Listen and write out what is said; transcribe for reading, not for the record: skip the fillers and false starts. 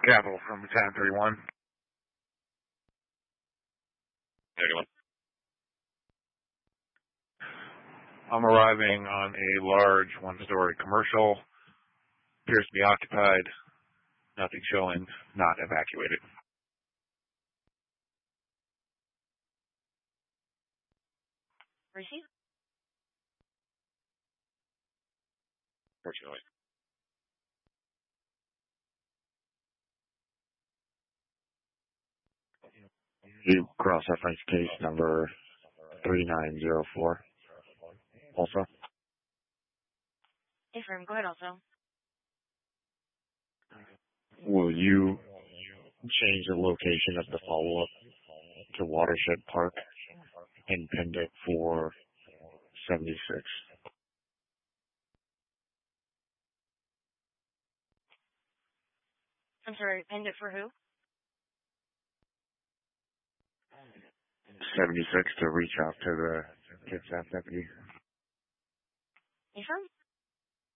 Capital from 1031. 31. I'm arriving on a large one-story commercial. Appears to be occupied. Nothing showing. Not evacuated. Receive. Fortunately. You cross-reference case number 3904. Also. Affirm. Go ahead also. Will you change the location of the follow-up to Watershed Park and pend it for 76? I'm sorry, pend it for who? 76 to reach out to the kidnapped deputy. Affirm.